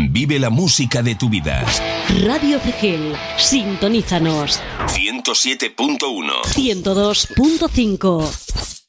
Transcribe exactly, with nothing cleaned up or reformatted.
Vive la música de tu vida. Radio Cegel, sintonízanos. ciento siete punto uno. ciento dos punto cinco.